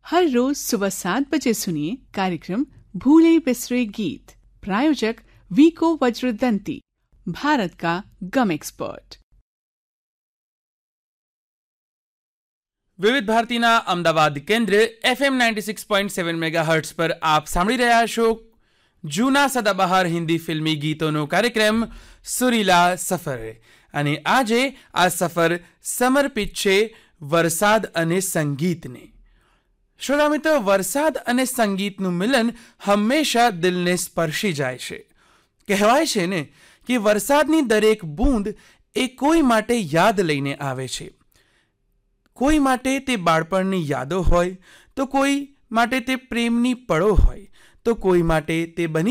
हर रोज सुबह 7 बजे सुनिए कार्यक्रम भूले बिसरे गीत। प्रायोजक वीको वज्रदंती, भारत का गम एक्सपर्ट। વિવિધ ભારતીના અમદાવાદ કેન્દ્ર FM 96.7 મેગાહર્ટ્ઝ પર આપ સાંભળી રહ્યા છો જૂના સદાબહાર હિન્દી ફિલ્મી ગીતોનો કાર્યક્રમ સુરીલા સફર। અને આજે આ સફર સમર્પિત છે વરસાદ અને સંગીતને। શ્રોતા મિત્રો, વરસાદ અને સંગીતનું મિલન હંમેશા દિલને સ્પર્શી જાય છે। કહેવાય છે ને કે વરસાદની દરેક બૂંદ એ કોઈ માટે યાદ લઈને આવે છે। કોઈ માટે તે બાળપણની યાદો હોય, તો કોઈ માટે તે પ્રેમની પળો હોય, તો કોઈ માટે તે બની